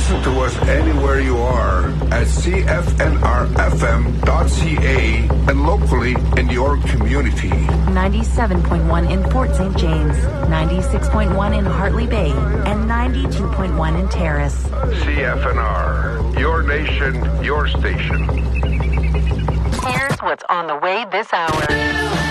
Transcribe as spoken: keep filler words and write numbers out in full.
Listen to us anywhere you are at C F N R F M dot C A and locally in your community. ninety-seven point one in Fort Saint James, ninety-six point one in Hartley Bay, and ninety-two point one in Terrace. C F N R, your nation, your station. Here's what's on the way this hour.